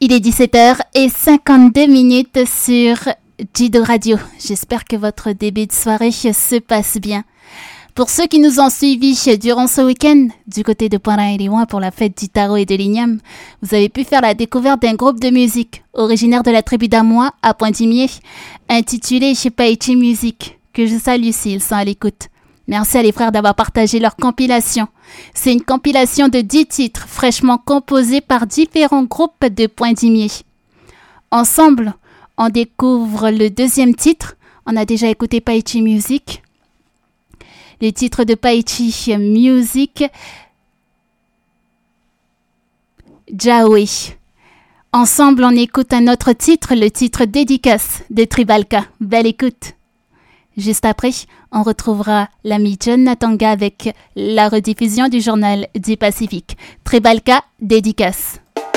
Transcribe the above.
Il est 17h52 sur Jido Radio. J'espère que votre début de soirée se passe bien. Pour ceux qui nous ont suivis durant ce week-end, du côté de Pointe-à-Pitre pour la fête du tarot et de l'igname, vous avez pu faire la découverte d'un groupe de musique originaire de la tribu d'Amois à Pointe-Imier, intitulé Paichi Music, que je salue s'ils sont à l'écoute. Merci à les frères d'avoir partagé leur compilation. C'est une compilation de 10 titres fraîchement composés par différents groupes de Pointe-Imier. Ensemble, on découvre le deuxième titre. On a déjà écouté Paichi Music. Le titre de Paichi Music, Jaoui. Ensemble, on écoute un autre titre, le titre Dédicace de Tribalka. Belle écoute. Juste après, on retrouvera l'ami John Natanga avec la rediffusion du journal du Pacifique. Tribalka, Dédicace.